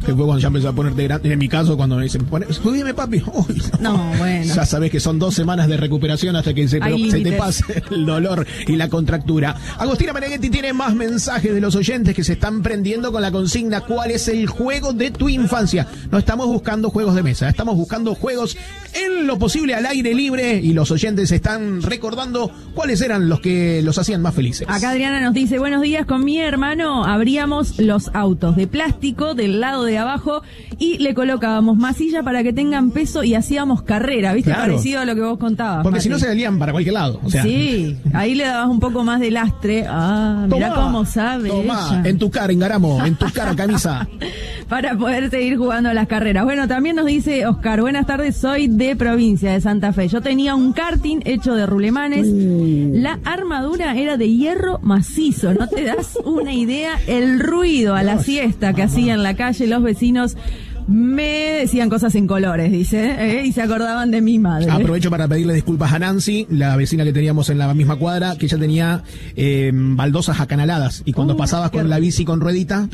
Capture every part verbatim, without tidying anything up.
que fue cuando ya empezó a ponerte grande. En mi caso, cuando me dicen, estudiame papi. Uy, no. No, bueno. Ya sabés que son dos semanas de recuperación hasta que se, pero, se te pase el dolor y la contractura. Agostina Meneghetti tiene más mensajes de los oyentes que se están prendiendo con la consigna: ¿cuál es el juego de tu infancia? No estamos buscando juegos de mesa, estamos buscando juegos en lo posible al aire libre, y los oyentes están recordando cuáles eran los que los hacían más felices. Acá Adriana nos dice: buenos días, con mi hermano abríamos los autos de plástico del lado de abajo y le colocábamos masilla para que tengan peso y hacíamos carrera, ¿viste? Claro. Parecido a lo que vos contabas. Porque Mati. si no se salían para cualquier lado. O sea, sí, ahí le dabas un poco más de lastre. Ah, mirá tomá, cómo sabe tomá, ella. en tu cara, Engaramo, en tu cara, camisa. Para poder seguir jugando a las carreras. Bueno, también nos dice Oscar: buenas tardes, soy de provincia de Santa Fe. Yo tenía un karting hecho de rulemanes. Uh. La armadura era de hierro macizo. No te das una idea el ruido a la siesta que hacía en la calle. Los vecinos me decían cosas en colores, dice, ¿eh? Y se acordaban de mi madre. Aprovecho para pedirle disculpas a Nancy, la vecina que teníamos en la misma cuadra, que ella tenía eh, baldosas acanaladas, y cuando uh, pasabas con la bici con ruedita,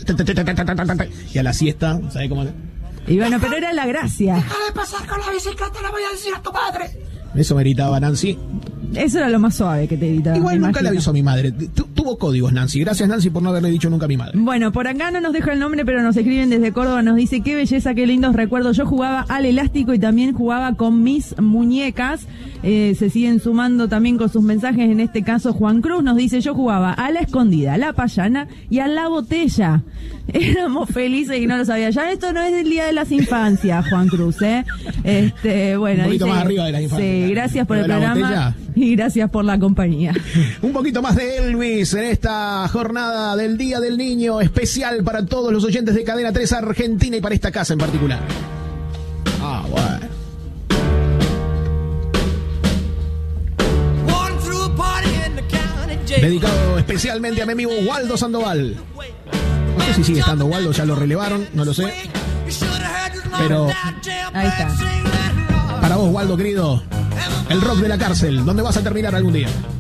y a la siesta, ¿sabes cómo? Y bueno, pero era la gracia. Deja de pasar con la bicicleta, le voy a decir a tu padre. Eso me gritaba Nancy. Eso era lo más suave que te gritaba. Igual nunca le avisó a mi madre. Tu, tuvo códigos, Nancy. Gracias, Nancy, por no haberle dicho nunca a mi madre. Bueno, por acá no nos deja el nombre, pero nos escriben desde Córdoba. Nos dice: qué belleza, qué lindos recuerdos. Yo jugaba al elástico y también jugaba con mis muñecas. Eh, se siguen sumando también con sus mensajes. En este caso, Juan Cruz nos dice: yo jugaba a la escondida, a la payana y a la botella. Éramos felices y no lo sabía. Ya esto no es del Día de las Infancias, Juan Cruz, ¿eh? Este, bueno, un poquito dice, más arriba de la infancia. Sí, gracias por pero el programa botella. Y gracias por la compañía. Un poquito más de Elvis en esta jornada del Día del Niño, especial para todos los oyentes de Cadena tres Argentina y para esta casa en particular. Ah, bueno. Dedicado especialmente a mi amigo Waldo Sandoval. No sé si sigue estando Waldo, ya lo relevaron, no lo sé. Pero ahí está. Para vos, Waldo, querido, el rock de la cárcel, ¿dónde vas a terminar algún día?